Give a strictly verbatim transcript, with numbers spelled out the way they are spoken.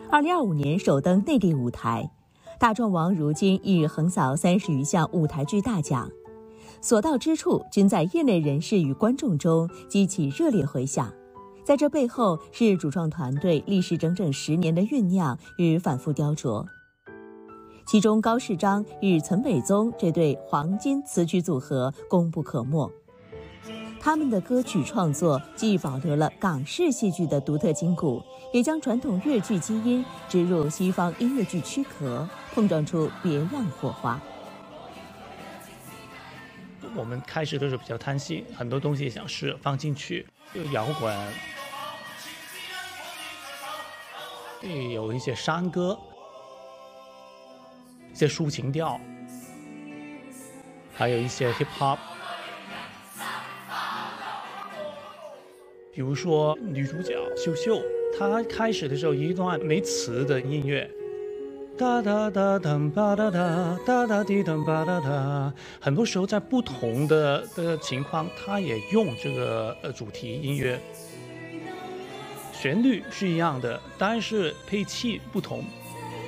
二零二五年首登内地舞台，大壮王如今已横扫三十余项舞台剧大奖，所到之处均在业内人士与观众中激起热烈回响。在这背后是主创团队历时整整十年的酝酿与反复雕琢。其中高世章与岑伟宗这对黄金词曲组合功不可没。他们的歌曲创作既保留了港式戏剧的独特筋骨，也将传统粤剧基因植入西方音乐剧躯壳，碰撞出别样火花。 我们开始的时候比较贪心，很多东西想试放进去，有摇滚，有一些山歌，一些抒情调，还有一些 hip hop。比如说女主角秀秀，她开始的时候一段没词的音乐，哒哒哒噔吧哒哒哒哒滴噔吧哒哒，很多时候在不同的的情况，她也用这个呃主题音乐，旋律是一样的，但是配器不同。